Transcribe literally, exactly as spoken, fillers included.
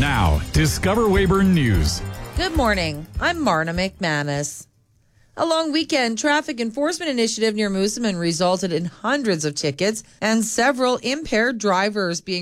Now, Discover Weyburn News. Good morning. I'm Marna McManus. A long weekend traffic enforcement initiative near Moosomin resulted in hundreds of tickets and several impaired drivers being